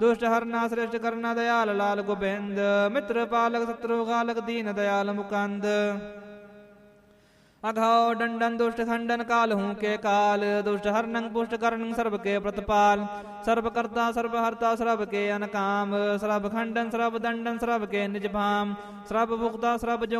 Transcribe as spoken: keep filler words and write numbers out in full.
दुष्ट हरना श्रेष्ठ करना दयाल लाल गोबिंद मित्र पालक शत्रु घालक दीन दयाल मुकंद अघाओ दंडन दुष्ट खंडन काल हूँ के काल दुष्ट हरनंग पुष्ट करण सर्व के प्रतिपाल सर्व करता सर्व हरता सर्व के अनकाम सर्व खंडन सर्व दंडन सर्व के निज भाम सर्व भुक्ता सर्व जो